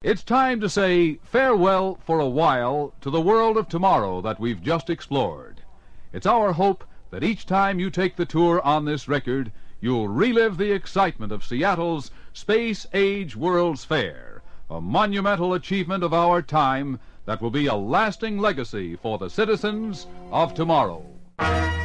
It's time to say farewell for a while to the world of tomorrow that we've just explored. It's our hope that each time you take the tour on this record, you'll relive the excitement of Seattle's Space Age World's Fair, a monumental achievement of our time that will be a lasting legacy for the citizens of tomorrow.